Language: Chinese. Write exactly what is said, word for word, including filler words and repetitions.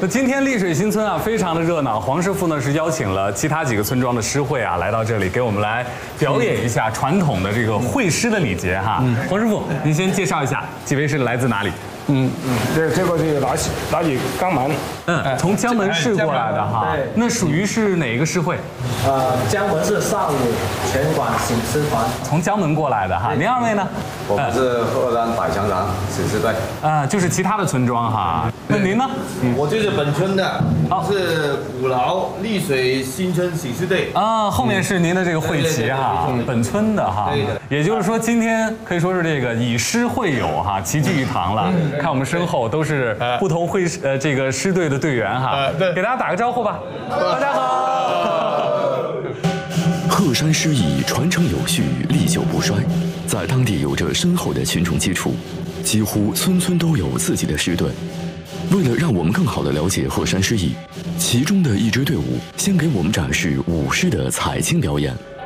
那今天丽水新村啊，非常的热闹。黄师傅呢是邀请了其他几个村庄的诗会啊，来到这里给我们来表演一下传统的这个会师的礼节哈。嗯、黄师傅，您先介绍一下，几位是来自哪里？ 嗯嗯，这这个是来自来自江门， 嗯，从江门市过来的哈。 对， 那属于是哪一个诗会？ 呃，江门市少武拳馆醒狮团。 从江门过来的哈。您二位呢？ 我们是鹤山百强长史诗队。 啊，就是其他的村庄哈。那您呢？ 我就是本村的，是古劳丽水新村喜事队。 啊，后面是您的这个会旗哈，本村的哈。 对的。 也就是说，今天可以说是这个以诗会友哈，齐聚一堂了。看我们身后都是不同会呃这个诗队的队员哈，给大家打个招呼吧。大家好。 鹤山诗艺传承有序，历久不衰，在当地有着深厚的群众基础，几乎村村都有自己的诗队。为了让我们更好地了解鹤山诗艺，其中的一支队伍先给我们展示舞狮的采青表演。